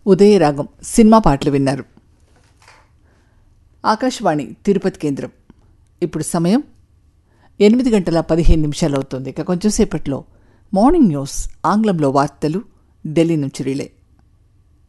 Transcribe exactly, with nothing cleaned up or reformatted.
ఉదయరాగం cinema పాటలు విన్నారు. ఆకాశవాణి తిరుపతి కేంద్రం. ఇప్పుడు సమయం ఎనిమిది గంటల పదిహేను నిమిషాలు అవుతుంది. ఇక కొంచెం సేపట్లో మార్నింగ్ న్యూస్ ఆంగ్లంలో వార్తలు ఢిల్లీ నుంచి రిలే.